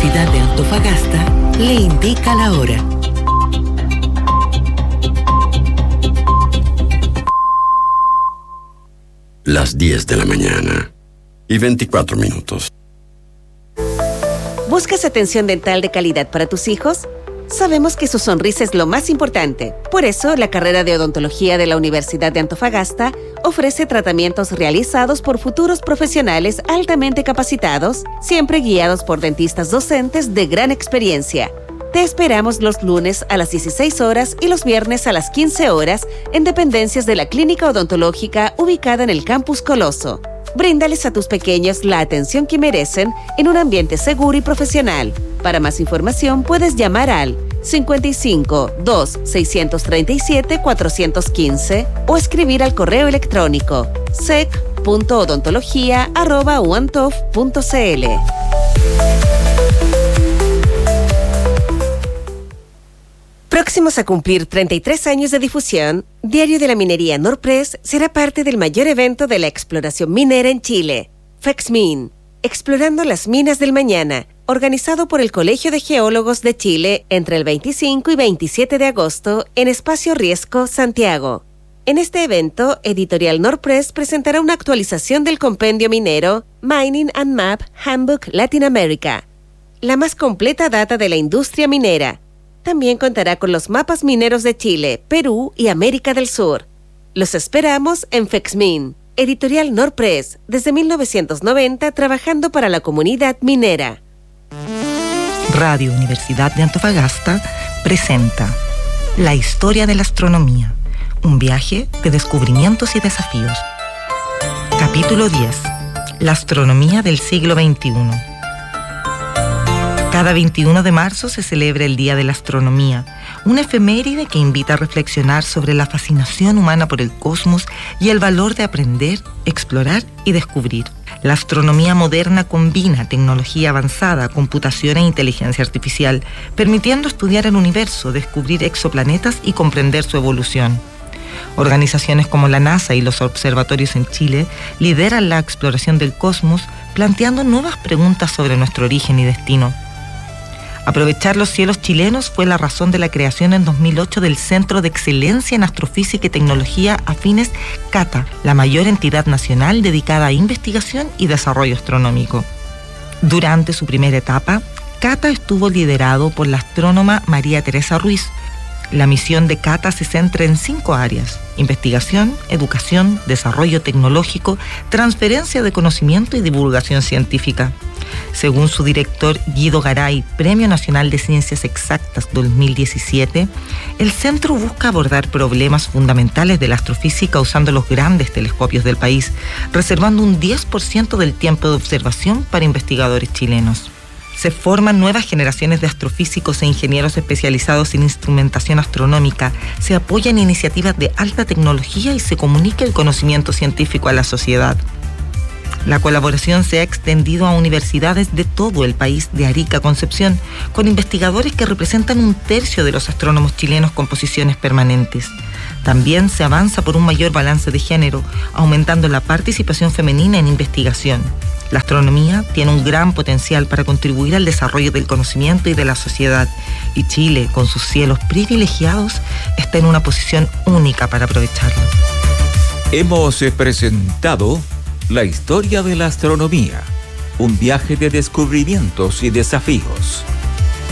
Universidad de Antofagasta le indica la hora. Las 10 de la mañana y 24 minutos. ¿Buscas atención dental de calidad para tus hijos? Sabemos que su sonrisa es lo más importante. Por eso, la carrera de odontología de la Universidad de Antofagasta ofrece tratamientos realizados por futuros profesionales altamente capacitados, siempre guiados por dentistas docentes de gran experiencia. Te esperamos los lunes a las 16 horas y los viernes a las 15 horas en dependencias de la Clínica Odontológica ubicada en el Campus Coloso. Bríndales a tus pequeños la atención que merecen en un ambiente seguro y profesional. Para más información puedes llamar al 55 2 637 415 o escribir al correo electrónico sec.odontología@uantof.cl. Próximos a cumplir 33 años de difusión, Diario de la Minería Norpress será parte del mayor evento de la exploración minera en Chile, FEXMIN, Explorando las Minas del Mañana, organizado por el Colegio de Geólogos de Chile entre el 25 y 27 de agosto en Espacio Riesco, Santiago. En este evento, Editorial Norpress presentará una actualización del compendio minero Mining and Map Handbook Latin America, la más completa data de la industria minera. También contará con los mapas mineros de Chile, Perú y América del Sur. Los esperamos en FEXMIN, Editorial Norpress, desde 1990 trabajando para la comunidad minera. Radio Universidad de Antofagasta presenta La historia de la astronomía, un viaje de descubrimientos y desafíos. Capítulo 10. La astronomía del siglo XXI. Cada 21 de marzo se celebra el Día de la Astronomía, una efeméride que invita a reflexionar sobre la fascinación humana por el cosmos y el valor de aprender, explorar y descubrir. La astronomía moderna combina tecnología avanzada, computación e inteligencia artificial, permitiendo estudiar el universo, descubrir exoplanetas y comprender su evolución. Organizaciones como la NASA y los observatorios en Chile lideran la exploración del cosmos, planteando nuevas preguntas sobre nuestro origen y destino. Aprovechar los cielos chilenos fue la razón de la creación en 2008 del Centro de Excelencia en Astrofísica y Tecnología afines CATA, la mayor entidad nacional dedicada a investigación y desarrollo astronómico. Durante su primera etapa, CATA estuvo liderado por la astrónoma María Teresa Ruiz. La misión de CATA se centra en 5 áreas: investigación, educación, desarrollo tecnológico, transferencia de conocimiento y divulgación científica. Según su director Guido Garay, Premio Nacional de Ciencias Exactas 2017, el centro busca abordar problemas fundamentales de la astrofísica usando los grandes telescopios del país, reservando un 10% del tiempo de observación para investigadores chilenos. Se forman nuevas generaciones de astrofísicos e ingenieros especializados en instrumentación astronómica, se apoyan iniciativas de alta tecnología y se comunica el conocimiento científico a la sociedad. La colaboración se ha extendido a universidades de todo el país, de Arica a Concepción, con investigadores que representan 1/3 de los astrónomos chilenos con posiciones permanentes. También se avanza por un mayor balance de género, aumentando la participación femenina en investigación. La astronomía tiene un gran potencial para contribuir al desarrollo del conocimiento y de la sociedad, y Chile, con sus cielos privilegiados, está en una posición única para aprovecharlo. Hemos presentado La historia de la astronomía, un viaje de descubrimientos y desafíos.